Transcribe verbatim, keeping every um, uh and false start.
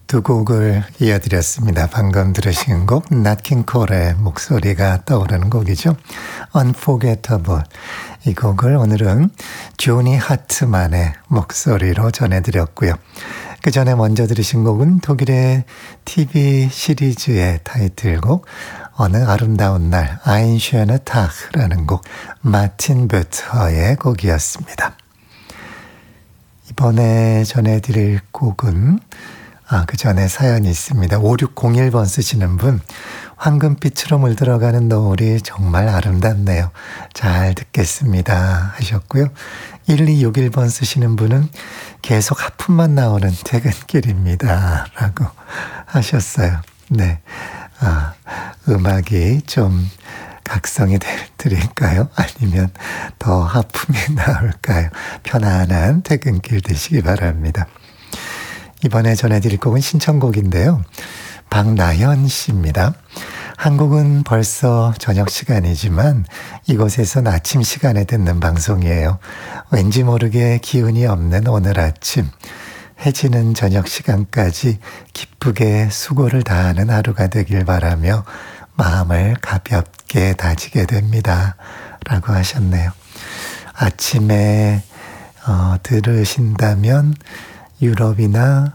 두 곡을 이어드렸습니다. 방금 들으신 곡 낫 킹 콜의 목소리가 떠오르는 곡이죠. Unforgettable. 이 곡을 오늘은 조니 하트만의 목소리로 전해드렸고요. 그 전에 먼저 들으신 곡은 독일의 티비 시리즈의 타이틀곡 어느 아름다운 날 Ein schöner Tag라는 곡 마틴 베터의 곡이었습니다. 이번에 전해드릴 곡은 아, 그 전에 사연이 있습니다. 오육공일 번 쓰시는 분, 황금빛으로 물들어가는 노을이 정말 아름답네요. 잘 듣겠습니다 하셨고요. 일이육일 번 쓰시는 분은 계속 하품만 나오는 퇴근길입니다 라고 하셨어요. 네, 아, 음악이 좀 각성이 드릴까요? 아니면 더 하품이 나올까요? 편안한 퇴근길 되시기 바랍니다. 이번에 전해드릴 곡은 신청곡인데요. 박나연 씨입니다. 한국은 벌써 저녁 시간이지만 이곳에선 아침 시간에 듣는 방송이에요. 왠지 모르게 기운이 없는 오늘 아침. 해지는 저녁 시간까지 기쁘게 수고를 다하는 하루가 되길 바라며 마음을 가볍게 다지게 됩니다. 라고 하셨네요. 아침에 어, 들으신다면 유럽이나